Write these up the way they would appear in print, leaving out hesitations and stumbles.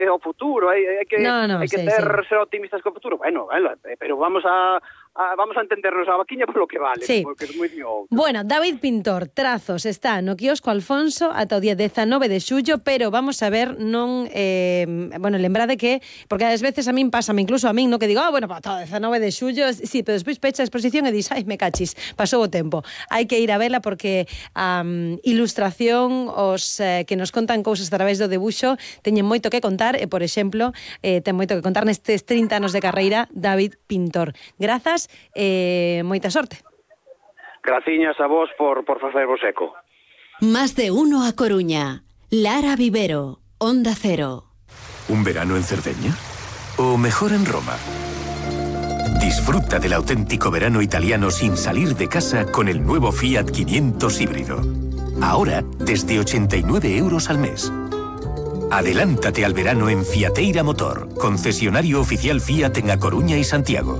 o futuro, hai que ser optimistas co futuro. Bueno, pero vamos a entendernos a vaquiña polo que vale, porque é moi dio. Bueno, David Pintor, Trazos, está no quiosco Alfonso ata o día 19 de xullo, pero vamos a ver, lembrade que, porque ás veces a min pásame, incluso a min, no que digo, todo 19 de xullo, sí, pero despois pecha a exposición e dis, me cachis, pasou o tempo. Hai que ir a vela porque a ilustración, os que nos contan cousas a través do debuxo, teñen moito que contar e, por exemplo, ten moito que contar nestes 30 anos de carreira David Pintor. Grazas e moita sorte. Graciñas a vos por facervos eco. Más de uno a Coruña. Lara Vivero, Onda Cero. ¿Un verano en Cerdeña? ¿O mejor en Roma? Disfruta del auténtico verano italiano sin salir de casa con el nuevo Fiat 500 híbrido. Ahora, desde 89 € al mes. Adelántate al verano en Fiateira Motor, concesionario oficial Fiat en A Coruña y Santiago.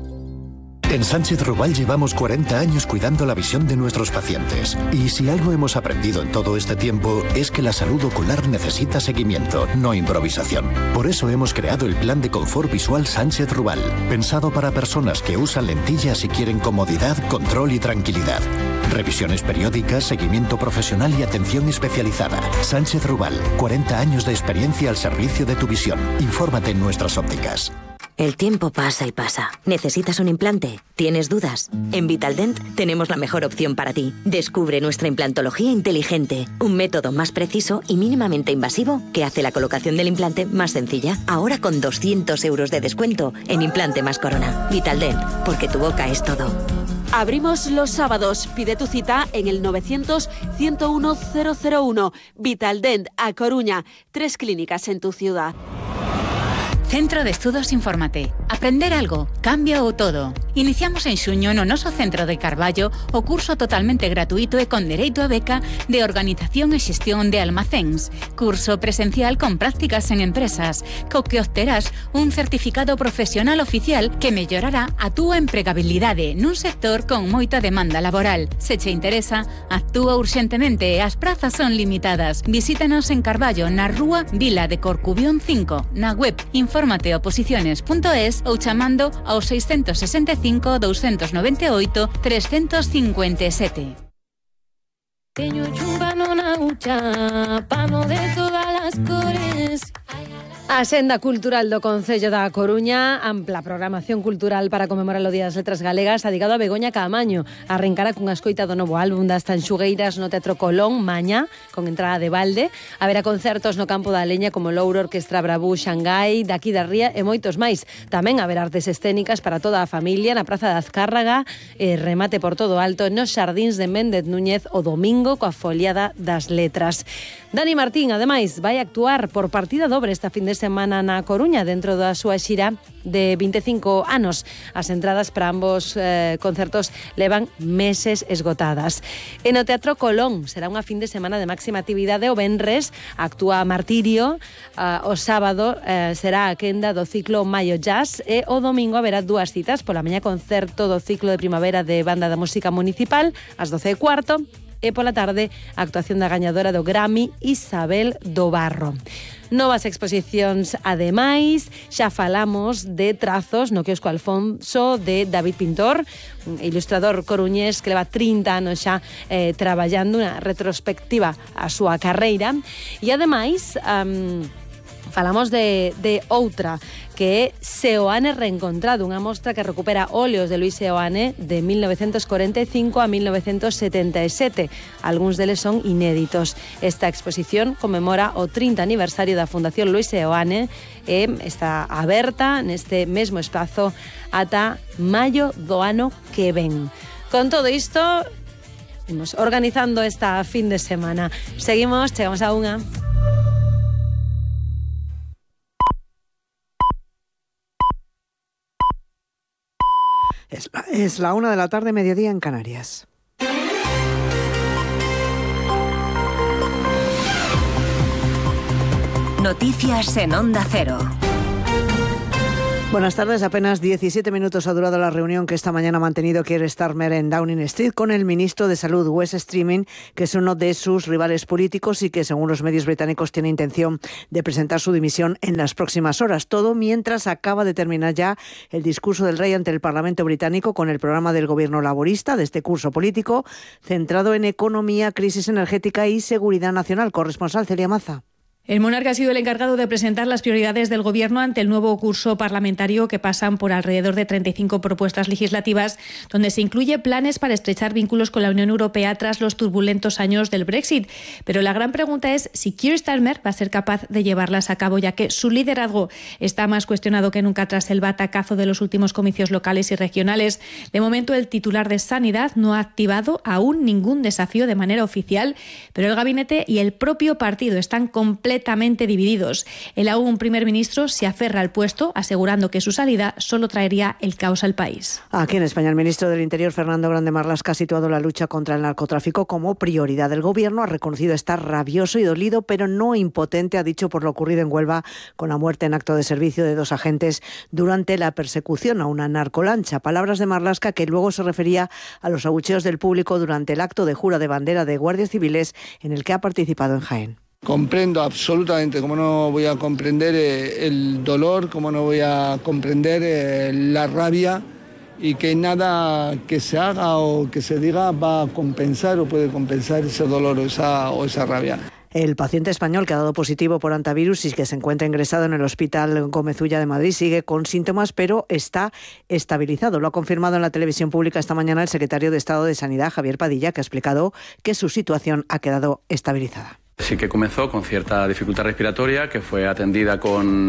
En Sánchez Rubal llevamos 40 años cuidando la visión de nuestros pacientes. Y si algo hemos aprendido en todo este tiempo es que la salud ocular necesita seguimiento, no improvisación. Por eso hemos creado el Plan de Confort Visual Sánchez Rubal, pensado para personas que usan lentillas y quieren comodidad, control y tranquilidad. Revisiones periódicas, seguimiento profesional y atención especializada. Sánchez Rubal, 40 años de experiencia al servicio de tu visión. Infórmate en nuestras ópticas. El tiempo pasa y pasa. ¿Necesitas un implante? ¿Tienes dudas? En Vitaldent tenemos la mejor opción para ti. Descubre nuestra implantología inteligente, un método más preciso y mínimamente invasivo que hace la colocación del implante más sencilla. Ahora con 200 € de descuento en implante más corona. Vitaldent, porque tu boca es todo. Abrimos los sábados. Pide tu cita en el 900-101-001. Vitaldent, A Coruña. 3 clínicas en tu ciudad. Centro de Estudos Infórmate. Aprender algo, cambia o todo. Iniciamos en xuño no noso Centro de Carballo o curso totalmente gratuito e con dereito a beca de Organización e Xestión de Almacéns. Curso presencial con prácticas en empresas, co que obterás un certificado profesional oficial que mellorará a túa empregabilidade nun sector con moita demanda laboral. Se che interesa, actúa urxentemente e as prazas son limitadas. Visítanos en Carballo, na rúa Vila de Corcubión 5, na web informateoposiciones.es ou chamando ao 665 298 357. Teño chumbano na hucha, pano de todas las cores. A Senda Cultural do Concello da Coruña, ampla programación cultural para conmemorar o Día das Letras Galegas, adicado a Begoña Caamaño. Arrencará cunha escoita do novo álbum das Tanxugueiras no Teatro Colón, mañá, con entrada de balde. Haberá concertos no Campo da Leña como Louro, Orquestra Bravú, Xangai, Daqui da Ría e moitos máis. Tamén haberá artes escénicas para toda a familia na Praza da Azcárraga, remate por todo alto nos Xardíns de Méndez Núñez o domingo coa foliada das letras. Dani Martín, ademais, vai actuar por partida dobre esta fin de semana na Coruña dentro da súa xira de 25 anos. As entradas para ambos concertos levan meses esgotadas. E no Teatro Colón será unha fin de semana de máxima actividade. O venres actúa Martirio, o sábado será a quenda do ciclo Maio Jazz e o domingo haberá 2 citas. Pola mañá concerto do ciclo de primavera de Banda da Música Municipal ás 12:15 e pola tarde a actuación da gañadora do Grammy, Isabel do Barro. Novas exposicións, ademais, xa falamos de Trazos no quiosco Alfonso de David Pintor, un ilustrador coruñés que leva 30 anos xa traballando unha retrospectiva a súa carreira. E ademais falamos de outra, que é Seoane Reencontrado, unha mostra que recupera óleos de Luis Seoane de 1945 a 1977. Algúns deles son inéditos. Esta exposición conmemora o 30 aniversario da Fundación Luis Seoane e está aberta neste mesmo espazo ata maio do ano que ven. Con todo isto, imos organizando esta fin de semana. Seguimos, chegamos a unha. Es la 1 de la tarde, mediodía en Canarias. Noticias en Onda Cero. Buenas tardes. Apenas 17 minutos ha durado la reunión que esta mañana ha mantenido Keir Starmer en Downing Street con el ministro de Salud, Wes Streeting, que es uno de sus rivales políticos y que, según los medios británicos, tiene intención de presentar su dimisión en las próximas horas. Todo mientras acaba de terminar ya el discurso del rey ante el Parlamento británico con el programa del gobierno laborista de este curso político, centrado en economía, crisis energética y seguridad nacional. Corresponsal Celia Maza. El monarca ha sido el encargado de presentar las prioridades del Gobierno ante el nuevo curso parlamentario, que pasan por alrededor de 35 propuestas legislativas, donde se incluye planes para estrechar vínculos con la Unión Europea tras los turbulentos años del Brexit. Pero la gran pregunta es si Keir Starmer va a ser capaz de llevarlas a cabo, ya que su liderazgo está más cuestionado que nunca tras el batacazo de los últimos comicios locales y regionales. De momento, el titular de Sanidad no ha activado aún ningún desafío de manera oficial, pero el gabinete y el propio partido están completamente divididos. El aún primer ministro se aferra al puesto, asegurando que su salida solo traería el caos al país. Aquí en España, el ministro del Interior, Fernando Grande Marlaska, ha situado la lucha contra el narcotráfico como prioridad del Gobierno. Ha reconocido estar rabioso y dolido, pero no impotente, ha dicho, por lo ocurrido en Huelva con la muerte en acto de servicio de 2 agentes durante la persecución a una narcolancha. Palabras de Marlaska, que luego se refería a los abucheos del público durante el acto de jura de bandera de guardias civiles en el que ha participado en Jaén. Comprendo absolutamente, cómo no voy a comprender el dolor, cómo no voy a comprender la rabia, y que nada que se haga o que se diga va a compensar o puede compensar ese dolor o esa rabia. El paciente español que ha dado positivo por hantavirus y que se encuentra ingresado en el Hospital Gómez Ulla de Madrid sigue con síntomas, pero está estabilizado. Lo ha confirmado en la televisión pública esta mañana el secretario de Estado de Sanidad, Javier Padilla, que ha explicado que su situación ha quedado estabilizada. Sí que comenzó con cierta dificultad respiratoria, que fue atendida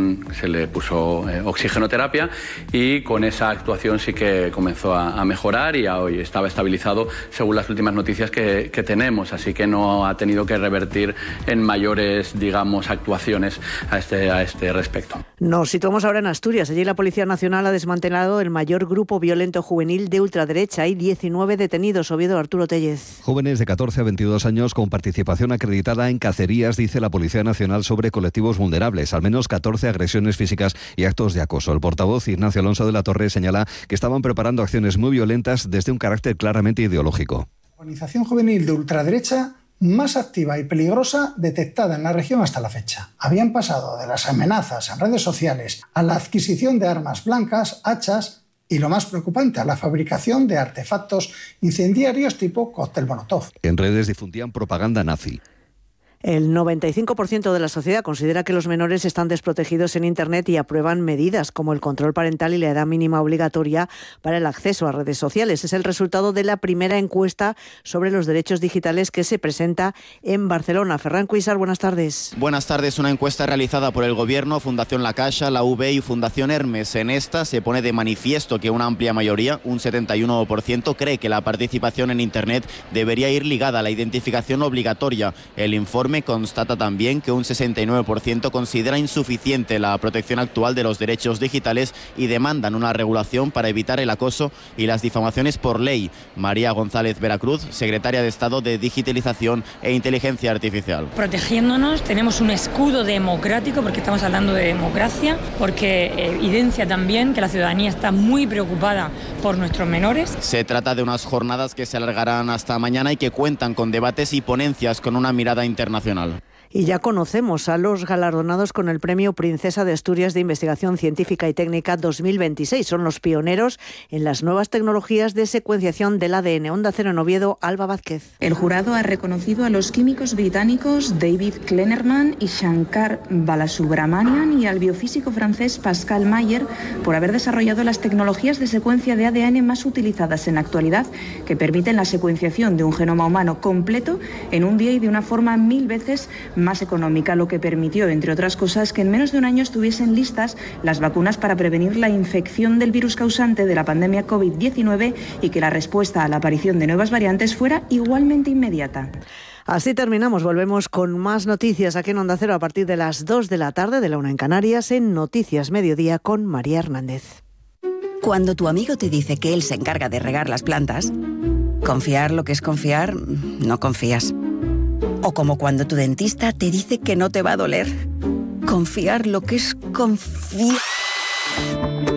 se le puso oxigenoterapia, y con esa actuación sí que comenzó a mejorar y hoy estaba estabilizado según las últimas noticias que tenemos, así que no ha tenido que revertir en mayores, digamos, actuaciones a este respecto. Nos situamos ahora en Asturias. Allí la Policía Nacional ha desmantelado el mayor grupo violento juvenil de ultraderecha. Hay 19 detenidos. Oviedo, Arturo Tellez. Jóvenes de 14 a 22 años con participación acreditada en cacerías, dice la Policía Nacional, sobre colectivos vulnerables. Al menos 14 agresiones físicas y actos de acoso. El portavoz Ignacio Alonso de la Torre señala que estaban preparando acciones muy violentas desde un carácter claramente ideológico. Organización juvenil de ultraderecha más activa y peligrosa detectada en la región hasta la fecha. Habían pasado de las amenazas en redes sociales a la adquisición de armas blancas, hachas y, lo más preocupante, a la fabricación de artefactos incendiarios tipo cóctel Molotov. En redes difundían propaganda nazi. El 95% de la sociedad considera que los menores están desprotegidos en Internet y aprueban medidas como el control parental y la edad mínima obligatoria para el acceso a redes sociales. Es el resultado de la primera encuesta sobre los derechos digitales que se presenta en Barcelona. Ferran Cuisar, buenas tardes. Buenas tardes. Una encuesta realizada por el Gobierno, Fundación La Caixa, la UB y Fundación Hermes. En esta se pone de manifiesto que una amplia mayoría, un 71%, cree que la participación en Internet debería ir ligada a la identificación obligatoria. El informe constata también que un 69% considera insuficiente la protección actual de los derechos digitales y demandan una regulación para evitar el acoso y las difamaciones por ley. María González Veracruz, secretaria de Estado de Digitalización e Inteligencia Artificial. Protegiéndonos tenemos un escudo democrático, porque estamos hablando de democracia, porque evidencia también que la ciudadanía está muy preocupada por nuestros menores. Se trata de unas jornadas que se alargarán hasta mañana y que cuentan con debates y ponencias con una mirada internacional. Y ya conocemos a los galardonados con el Premio Princesa de Asturias de Investigación Científica y Técnica 2026. Son los pioneros en las nuevas tecnologías de secuenciación del ADN. Onda Cero en Oviedo, Alba Vázquez. El jurado ha reconocido a los químicos británicos David Kleinerman y Shankar Balasubramanian y al biofísico francés Pascal Mayer por haber desarrollado las tecnologías de secuencia de ADN más utilizadas en la actualidad, que permiten la secuenciación de un genoma humano completo en un día y de una forma 1000 veces más económica, lo que permitió, entre otras cosas, que en menos de un año estuviesen listas las vacunas para prevenir la infección del virus causante de la pandemia COVID-19 y que la respuesta a la aparición de nuevas variantes fuera igualmente inmediata. Así terminamos. Volvemos con más noticias aquí en Onda Cero a partir de las 2 de la tarde, de la 1 en Canarias, en Noticias Mediodía con María Hernández. Cuando tu amigo te dice que él se encarga de regar las plantas, confiar lo que es confiar, no confías. O como cuando tu dentista te dice que no te va a doler. Confiar lo que es confiar.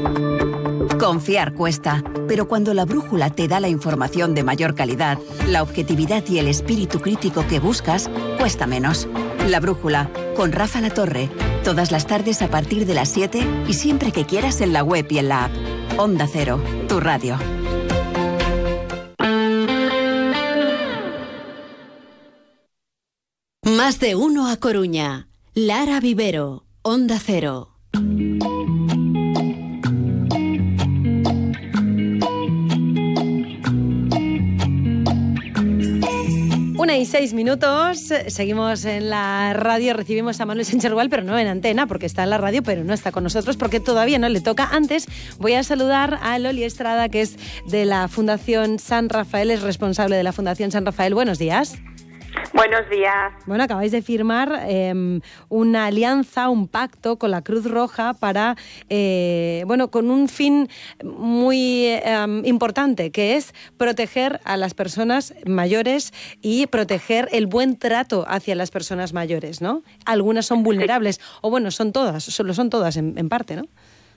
Confiar cuesta, pero cuando la brújula te da la información de mayor calidad, la objetividad y el espíritu crítico que buscas, cuesta menos. La brújula, con Rafa La Torre, todas las tardes a partir de las 7 y siempre que quieras en la web y en la app. Onda Cero, tu radio. Más de uno a Coruña. Lara Vivero, Onda Cero. 1:06. Seguimos en la radio. Recibimos a Manuel Sánchez Rual, pero no en antena, porque está en la radio, pero no está con nosotros porque todavía no le toca. Antes voy a saludar a Loli Estrada, que es de la Fundación San Rafael, es responsable de la Fundación San Rafael. Buenos días. Buenos días. Bueno, acabáis de firmar una alianza, un pacto con la Cruz Roja para, con un fin muy importante, que es proteger a las personas mayores y proteger el buen trato hacia las personas mayores, ¿no? Algunas son vulnerables, o bueno, son todas en parte, ¿no?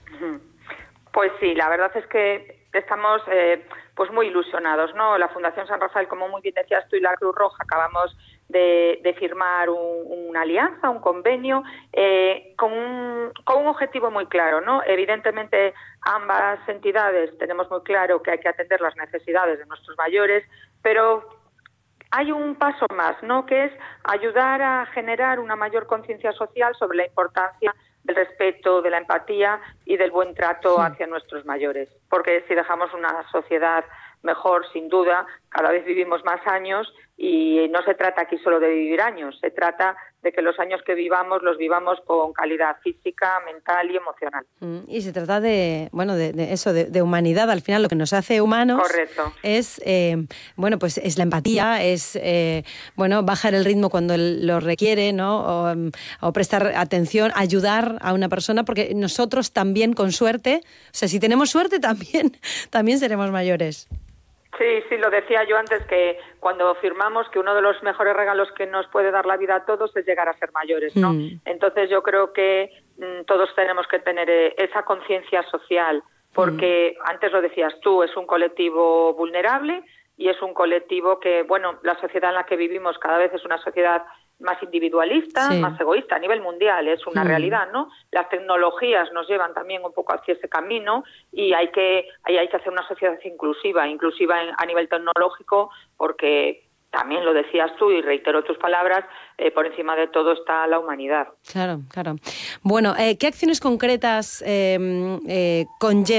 Pues sí, la verdad es que estamos pues muy ilusionados, ¿no? La Fundación San Rafael, como muy bien decías tú, y la Cruz Roja acabamos de firmar una alianza, un convenio, con un objetivo muy claro, ¿no? Evidentemente, ambas entidades tenemos muy claro que hay que atender las necesidades de nuestros mayores, pero hay un paso más, ¿no? Que es ayudar a generar una mayor conciencia social sobre la importancia del respeto, de la empatía y del buen trato hacia nuestros mayores. Porque si dejamos una sociedad mejor, sin duda, cada vez vivimos más años y no se trata aquí solo de vivir años, se trata de que los años que vivamos los vivamos con calidad física, mental y emocional. Y se trata de humanidad. Al final, lo que nos hace humanos. Correcto. Es es la empatía, es bajar el ritmo cuando lo requiere, ¿no? O prestar atención, ayudar a una persona, porque nosotros también, con suerte, o sea, si tenemos suerte también seremos mayores. Sí, lo decía yo antes, que cuando firmamos que uno de los mejores regalos que nos puede dar la vida a todos es llegar a ser mayores, ¿no? Entonces yo creo que todos tenemos que tener esa conciencia social, porque antes lo decías tú, es un colectivo vulnerable y es un colectivo que, la sociedad en la que vivimos cada vez es una sociedad más individualista, más egoísta a nivel mundial, es una realidad, ¿no? Las tecnologías nos llevan también un poco hacia ese camino y hay que hacer una sociedad inclusiva a nivel tecnológico, porque también lo decías tú y reitero tus palabras, por encima de todo está la humanidad. Claro. Bueno, ¿qué acciones concretas conlleva